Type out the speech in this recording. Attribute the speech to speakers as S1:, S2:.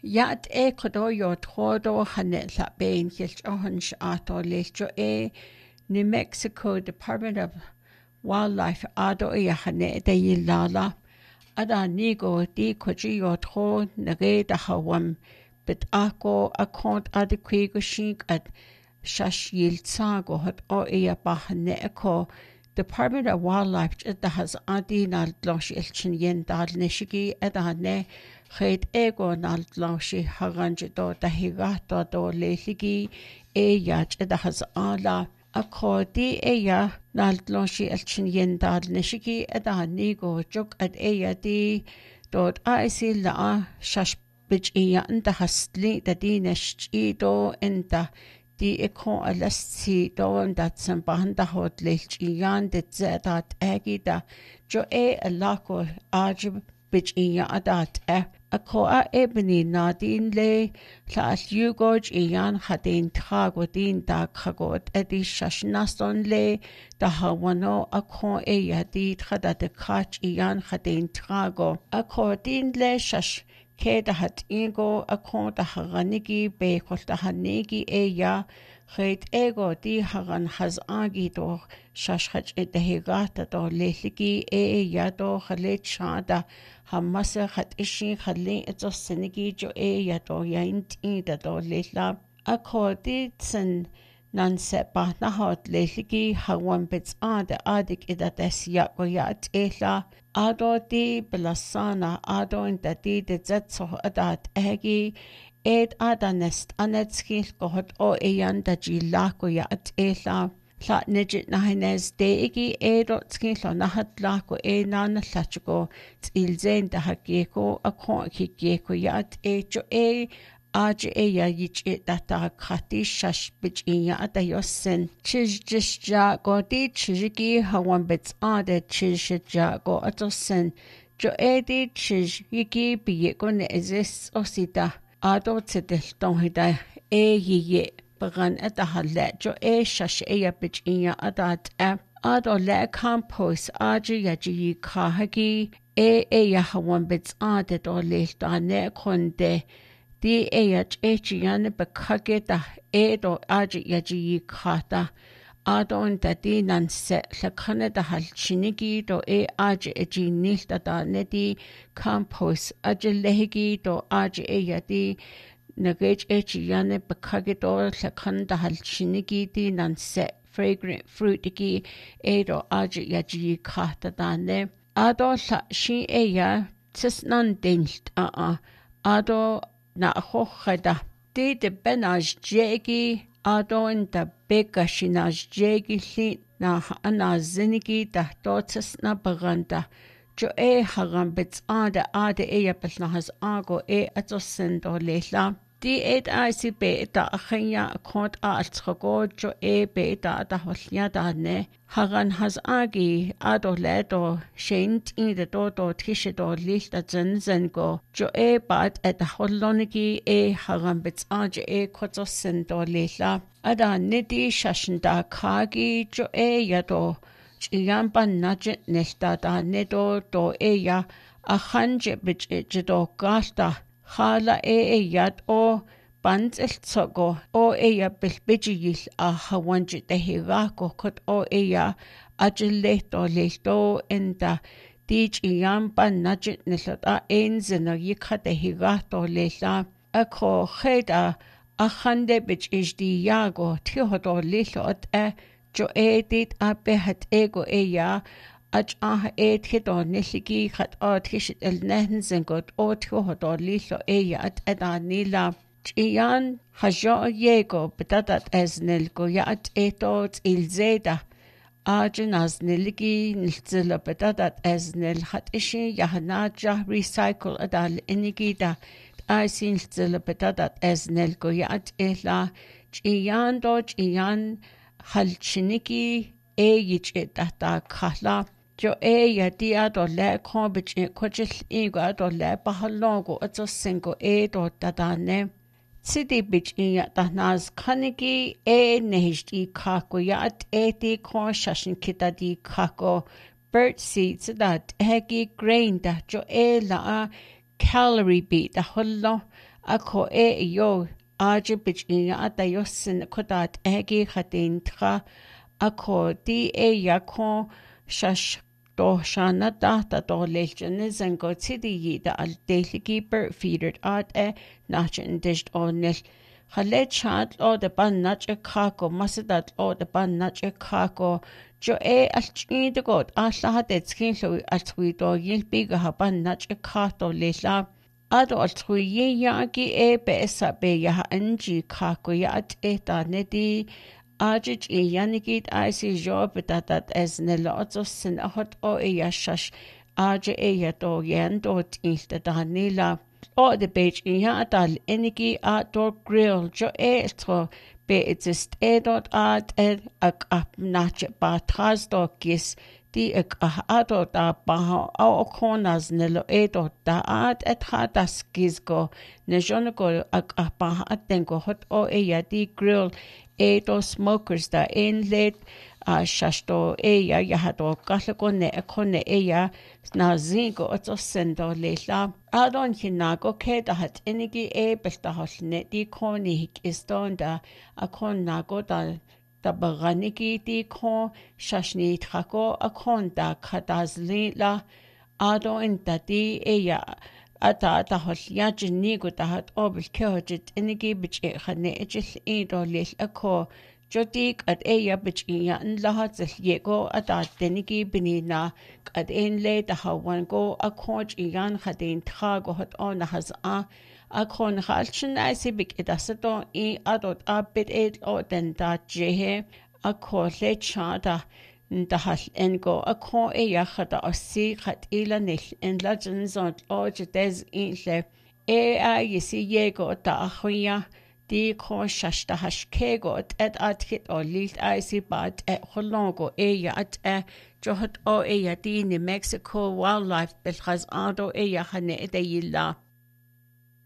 S1: Yat e kodo yo todo hanet la bain yelch ohunsh ato lecho New Mexico Department of Wildlife ado hane de yilala ada nigo di koji yo tro nage da hawam bit ako akont adekwigo shink at shash yiltsago hot bahane eko Department of Wildlife da has adi nal glosh ilchin yen dal nishigi edane Ched ego nal gloshi haranj do da higato do leligi yach da has ala Akodi eya nal gloshi ilchin yen dal nishigi edanigo juk at di dot aisi la shash bich da hasli da dinesh do enda di ekon alasti do dat sambahan da hot lech de zedat agida jo alako ajib bich adat Ako ebony nadin le la yugoj hadin trago din da kagot edi shashnaston le da hawano ako di trada de kach hadin trago ako din le shash ke da hat ingo ako da haranigi be kol da hanigi Ched ego di haran has agi do shash hach edehigata do leligi do khalet shada Hamasa hat ishi khali eto senigi jo do yaint ida do lela akodi tsen nan se pa na hot leligi hawan bits adik ida desya go yat ado di belasana ado inda di de zetso adat egi adanest anetskil kohot da jilako yat La nijit na hines deigi skilo na hatlako nan lachko ilzen da hakeko akon kikeko yat jo aj ya yich data khati shash bich da yosen chij ja go di chigi hawan bits ade chij ja go atosen jo di chij yiki bi go ne exist osita ado tsedel ton hida ye Bagan at the Halet jo shash bich adat ado le compost aji yaji kahagi yahawan bits adet or le ne konde di yan bakage da do aji yaji kata ado da di nan set lakane da hal chinigi do aji nil da ne di compost aji lehigi do aji yadi Nagage yane bakagidor lakanda halchinigi di nan set fragrant fruitigi do aji yaji kata dane ado la shi tis nan dinst ado na hochada di de benaj jegi ado in da bega shinaj jegi li na zinigi da dotis na baganda jo haram bits ade belna has ago atosen do lela Di ICB da achenya akont altrago jo da holnya ne haran has agi ado ledo shent in the do tishe do licht zen go jo bad at the holonigi haran bits kotosen do lela ada nidi shashinda kagi jo yado Chiamban najet nesta da nedo do ya achanje bich jido gasta Hala yad o band iltsogo ya bilbijil hawanji dehirako kot ya ajileto leto enda dij iamban najit nilota enzeno yikha dehirato lela ako kheda achande bich di yago tihodo lilot jo dit abehat ego ya Aj hidon niligi hat hishit el nehen got hodor lilo at edanila. Ian hajo yego betadat eznil go yat etot ilzeda. Ajin as niligi nilzilla betadat eznil hat ishi yahanaja recycle adal inigida. Isin nilzilla betadat eznil go yat ela. Ian doj ian halchiniki yich data kala. Jo dia do le kombich kochil ingo do le bahalongo ato singo do dadane. Sidi bich da naz kanigi nehishti kako yat di kon shashin kita di kako. Bird seeds that hegi grain da jo la calorie beat da hollo ako yo aje bichinya ata yosin kodat egi khatintra ako di yakon shash do shana data do lechene zengo tidi yida al daily keeper feedered at nachin dished onil Khaled chant o de ban nach e kako masadat o de ban nach e kako jo alchini de god alla hadet skin lo altwi do yilbiga ha ban nach e kato lela ado altwi yagi besa be ya anji kako ya at da nedi ajij yanigit isi job dat as ne lots sin hot o yashash aje ya do yan do tilta danila o de beach ja dal enigi outdoor grill jo tro be exist dot at ak ap nach ba tras do gis di ek ado da ba au corners ne lo dot da at ha das gis go ne jon go ak ba atengo hot o ya di grill do smokers da in late shashto ya hado kalakone ekone na zingo otso sendo lela adon hinago ke da hat enigi belta holne di koni hikistonda akon nago da baganiki di kon shashni trako akon da kadazlila adon dadi ata hol yajnigo da hat obel kehojit enigi bichi khane ejil do lel ako Jodik at bichiya and lahat yego at denigi binina at le the hawan go a coach iyan hadin trago hot on has a kon halchin I see big edasato adot a bit o den da jehe a ko le chada da hal engo a ko hada o si hat ila nil en legends on o des le yisi yego da ahuya Di ko shashta hashkego at hit o lilt icy bat holongo at johot o di New Mexico wildlife bilhaz ado hane de yilla.